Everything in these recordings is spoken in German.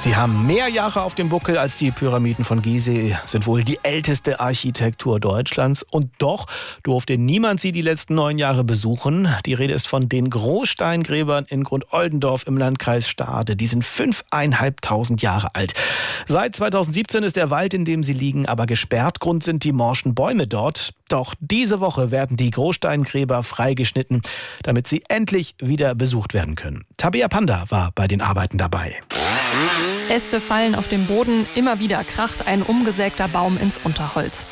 Sie haben mehr Jahre auf dem Buckel als die Pyramiden von Gizeh, sind wohl die älteste Architektur Deutschlands. Und doch durfte niemand sie die letzten 9 Jahre besuchen. Die Rede ist von den Großsteingräbern in Grundoldendorf im Landkreis Stade. Die sind 5.500 Jahre alt. Seit 2017 ist der Wald, in dem sie liegen, aber gesperrt. Grund sind die morschen Bäume dort. Doch diese Woche werden die Großsteingräber freigeschnitten, damit sie endlich wieder besucht werden können. Tabea Panda war bei den Arbeiten dabei. Äste fallen auf den Boden, immer wieder kracht ein umgesägter Baum ins Unterholz.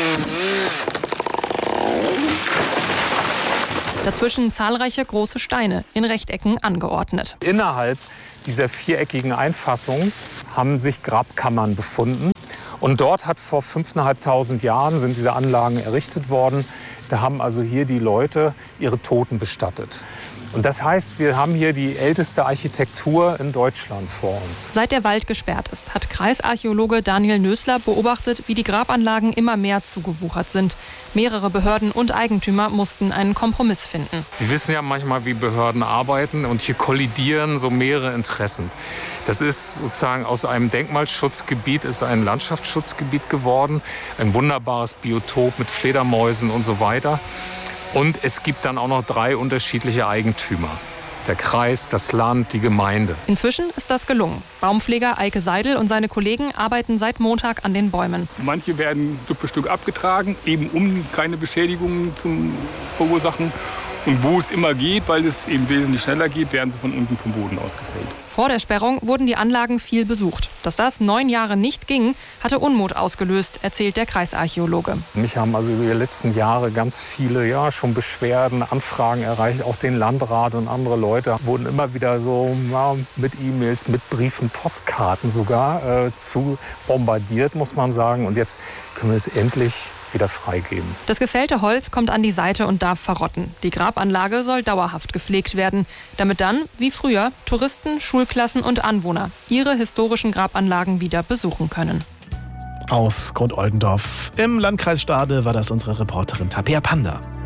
Dazwischen zahlreiche große Steine, in Rechtecken angeordnet. Innerhalb dieser viereckigen Einfassung haben sich Grabkammern befunden. Und dort hat vor 5.500 Jahren sind diese Anlagen errichtet worden. Da haben also hier die Leute ihre Toten bestattet. Und das heißt, wir haben hier die älteste Architektur in Deutschland vor uns. Seit der Wald gesperrt ist, hat Kreisarchäologe Daniel Nösler beobachtet, wie die Grabanlagen immer mehr zugewuchert sind. Mehrere Behörden und Eigentümer mussten einen Kompromiss finden. Sie wissen ja manchmal, wie Behörden arbeiten, und hier kollidieren so mehrere Interessen. Das ist sozusagen aus einem Denkmalschutzgebiet ist ein Landschaftsschutzgebiet geworden. Ein wunderbares Biotop mit Fledermäusen und so weiter. Und es gibt dann auch noch 3 unterschiedliche Eigentümer. Der Kreis, das Land, die Gemeinde. Inzwischen ist das gelungen. Baumpfleger Eike Seidel und seine Kollegen arbeiten seit Montag an den Bäumen. Manche werden Stück für Stück abgetragen, eben um keine Beschädigungen zu verursachen. Und wo es immer geht, weil es eben wesentlich schneller geht, werden sie von unten vom Boden ausgefällt. Vor der Sperrung wurden die Anlagen viel besucht. Dass das 9 Jahre nicht ging, hatte Unmut ausgelöst, erzählt der Kreisarchäologe. Mich haben also über die letzten Jahre ganz viele schon Beschwerden, Anfragen erreicht. Auch den Landrat und andere Leute wurden immer wieder so mit E-Mails, mit Briefen, Postkarten sogar zu bombardiert, muss man sagen. Und jetzt können wir es endlich wieder freigeben. Das gefällte Holz kommt an die Seite und darf verrotten. Die Grabanlage soll dauerhaft gepflegt werden, damit dann, wie früher, Touristen, Schulklassen und Anwohner ihre historischen Grabanlagen wieder besuchen können. Aus Grundoldendorf im Landkreis Stade war das unsere Reporterin Tabea Panda.